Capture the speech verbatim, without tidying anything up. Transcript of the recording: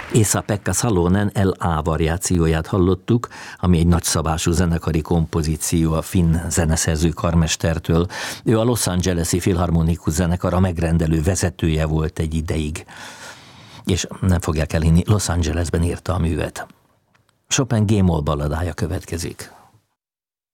Esa-Pekka Salonen El A variációját hallottuk, ami egy nagyszabású zenekari kompozíció a finn zeneszerző karmestertől. Ő a Los Angeles-i Filharmonikus zenekar a megrendelő vezetője volt egy ideig. És nem fogják elhinni, Los Angelesben írta a művet. Chopin G-moll balladája következik.